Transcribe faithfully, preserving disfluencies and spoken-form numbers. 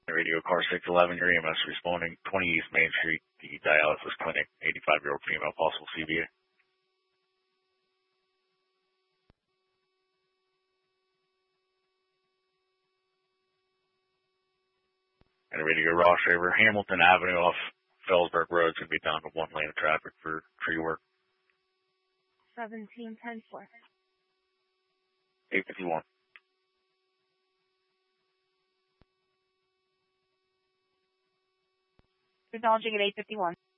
Radio car six eleven, your E M S responding, twenty East Main Street, the dialysis clinic, eighty-five-year-old female, possible C V A. And Radio Ross River, Hamilton Avenue off Felsberg Road should be down to one lane of traffic for tree work. seventeen ten four. eight fifty-one. Acknowledging at eight fifty-one.